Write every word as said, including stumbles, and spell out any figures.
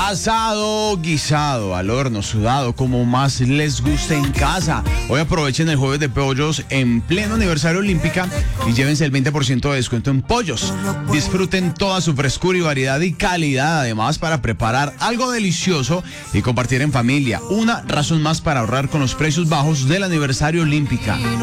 asado, guisado, al horno, sudado, como más les guste en casa. Hoy aprovechen el jueves de pollos en pleno aniversario Olímpica y llévense el veinte por ciento de descuento en pollos. Disfruten toda su frescura y variedad y calidad, además para preparar algo delicioso y compartir en familia. Una razón más para ahorrar con los precios bajos del aniversario Olímpica.